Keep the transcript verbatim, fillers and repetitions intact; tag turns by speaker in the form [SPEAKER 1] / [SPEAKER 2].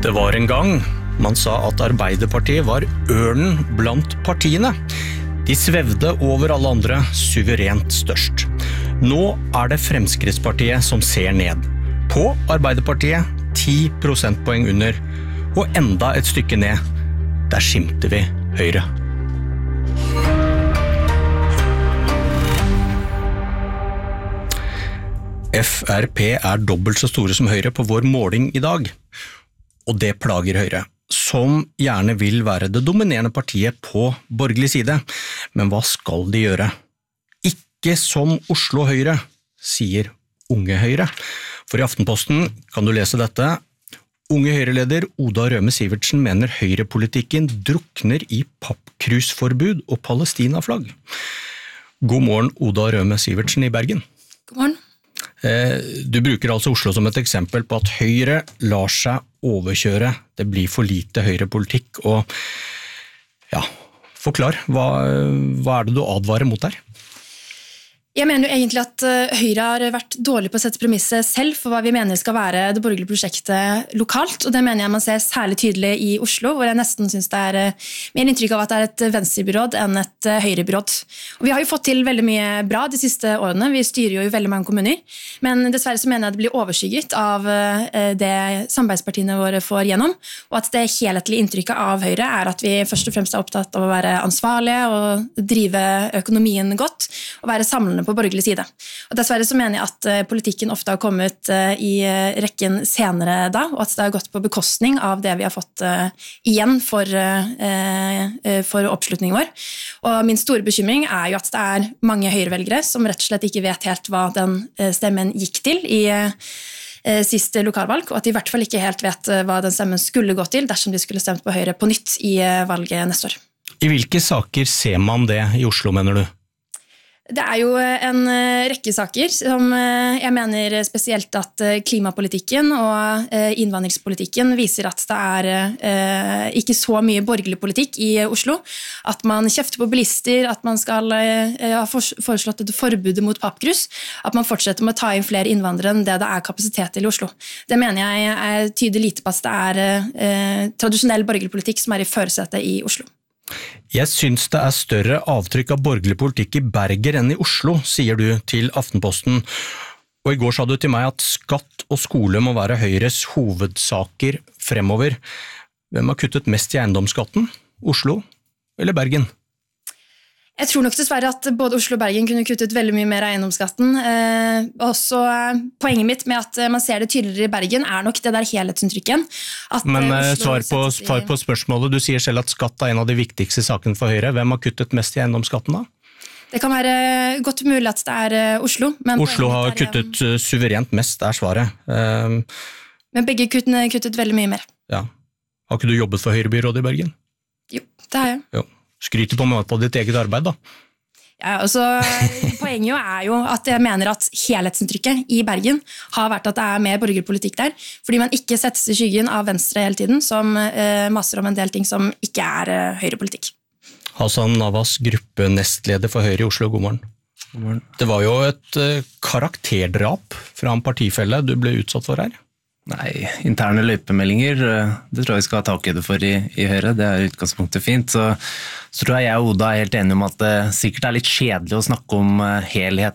[SPEAKER 1] Det var en gang man sa at Arbeiderpartiet var ørnen blant partiene. De svevde over alle andre, suverent størst. Nå er det Fremskrittspartiet som ser ned. På Arbeiderpartiet ti prosentpoeng under, og enda et stykke ned. Der skimter vi Høyre. F R P er dobbelt så store som Høyre på vår måling i dag. Og det plager Høyre, som gjerne vil være det dominerende partiet på borgerlig side. Men hva skal de gjøre? Ikke som Oslo Høyre, sier Unge Høyre. For i Aftenposten kan du lese dette. Unge Høyre-leder Oda Røme Sivertsen mener Høyre-politikken drukner i pappkrusforbud og Palestina-flagg. God morgen, Oda Røme Sivertsen i Bergen.
[SPEAKER 2] God morgen.
[SPEAKER 1] Du bruker altså Oslo som et eksempel på at Høyre lar seg overkjøre. Det blir for lite Høyre-politikk, og ja, forklar, hva, hva er det du advarer mot der?
[SPEAKER 2] Jeg mener jo egentlig at Høyre har vært dårlig på å sette premisset selv for hva vi mener skal være det borgerlige prosjektet lokalt, og det mener jeg man ser særlig tydelig i Oslo, hvor jeg nesten synes det er mer inntrykk av at det er et venstrebyråd enn et høyrebyråd. Og vi har jo fått til veldig mye bra de siste årene, vi styrer jo i veldig mange kommuner, men dessverre så mener jeg det blir overskygget av det samarbeidspartiene våre får gjennom, og at det helhetlige inntrykket av Høyre er at vi først og fremst er opptatt av å være ansvarlige og drive økonomien godt, og være samlende på borgerlig side. Og dessverre så mener jeg at politikken ofte har kommet i rekken senere da, og at det har gått på bekostning av det vi har fått igjen for, for oppslutningen vår. Og min store bekymring er jo at det er mange høyrevelgere som rett og slett ikke vet helt hva den stemmen gikk til i siste lokalvalg, og at de i hvert fall ikke helt vet hva den stemmen skulle gå til dersom de skulle stemt på Høyre på nytt i valget neste år.
[SPEAKER 1] I hvilke saker ser man det i Oslo, mener du?
[SPEAKER 2] Det er jo en rekke saker som jeg mener spesielt at klimapolitikken og innvandringspolitikken viser at det er ikke så mye borgerlig politikk i Oslo. At man kjefter på bilister, at man skal ha foreslått et forbud mot pappkrus, at man fortsetter med å ta inn flere innvandrere enn det det er kapasitet til i Oslo. Det mener jeg er tyder lite på at det er tradisjonell borgerlig politikk som er i førersetet i Oslo.
[SPEAKER 1] Jeg synes det er større avtrykk av borgerlig politikk i Bergen enn i Oslo, sier du til Aftenposten. Og i går sa du til meg at skatt og skole må være Høyres hovedsaker fremover. Hvem har kuttet mest i eiendomsskatten? Oslo eller Bergen?
[SPEAKER 2] Jeg tror nok dessverre at både Oslo og Bergen kunne kuttet veldig mye mer av eiendomsskatten. Eh, også eh, poenget mitt med at man ser det tydeligere i Bergen er nok det der helhetsinntrykket.
[SPEAKER 1] Men eh, svar, på, svar på spørsmålet, du sier selv at skatt er en av de viktigste sakene for Høyre. Hvem har kuttet mest i eiendomsskatten da?
[SPEAKER 2] Det kan være godt mulig at det er Oslo. Men
[SPEAKER 1] Oslo har er, kuttet um, suverent mest, er svaret. Um,
[SPEAKER 2] men begge kuttene kuttet veldig mye mer.
[SPEAKER 1] Ja. Har ikke du jobbet for Høyrebyrådet i Bergen?
[SPEAKER 2] Jo, det har jeg.
[SPEAKER 1] Jo. Skryter på meg på ditt eget arbeid da.
[SPEAKER 2] Ja, altså, poenget jo er jo at jeg mener at helhetsinntrykket i Bergen har vært at det er mer borgerpolitikk der, fordi man ikke settes i skyggen av Venstre hele tiden, som eh, maser om en del ting som ikke er eh, høyrepolitikk.
[SPEAKER 1] Hassan Navas, gruppenestleder for Høyre i Oslo, god morgen. God morgen. Det var jo et eh, karakterdrap fra en partifelle du ble utsatt for her.
[SPEAKER 3] Nei, interne løypemeldinger, det tror jeg vi skal ha tak i det for i, i Høyre, det er utgangspunktet fint. Så, så tror jeg jeg og Oda er helt enige om at det sikkert er litt kjedelig å snakke om helhet